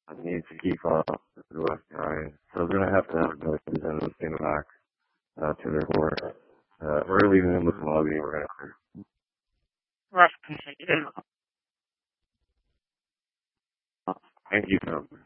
needs to keep up with the West Ryan. So they're going to have a representative stand back to their court. We're leaving them with the lobby. We're going to. Right. Thank you, Tom.